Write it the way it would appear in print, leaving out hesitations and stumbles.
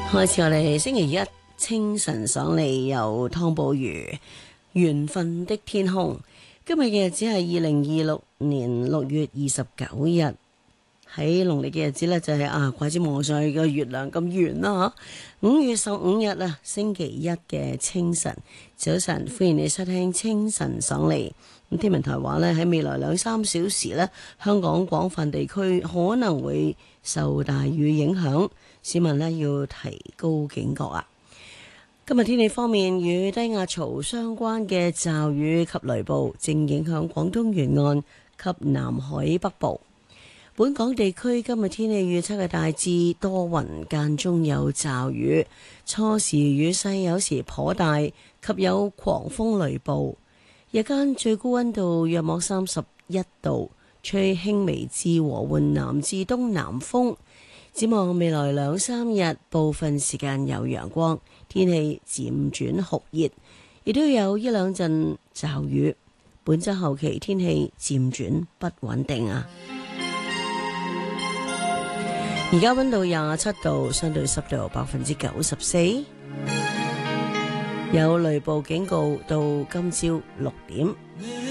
開始我哋星期一清晨爽利，由湯寶如緣分的天空。今日嘅日子係2026年6月29日，喺農曆嘅日子呢，就係怪之望上去嘅月亮咁圓啦吓。5月15日啊，星期一嘅清晨早晨，歡迎你收聽清晨爽利。咁天文台話呢，喺未來2-3小時呢，香港廣泛地區可能會受大雨影響，市民呢要提高警覺啊！今日天氣方面，與低壓槽相關嘅驟雨及雷暴正影響廣東沿岸及南海北部。本港地區今日天氣預測係大致多雲，間中有驟雨，初時雨勢有時頗大，及有狂風雷暴。日間最高溫度約莫31度，吹輕微至和緩南至東南風。展望未來2-3日，部分時間有陽光，天氣漸轉酷熱，亦都有一兩陣驟雨。本週後期天氣漸轉不穩定啊！而家溫度27度，相對濕度94%，有雷暴警告到今朝6點。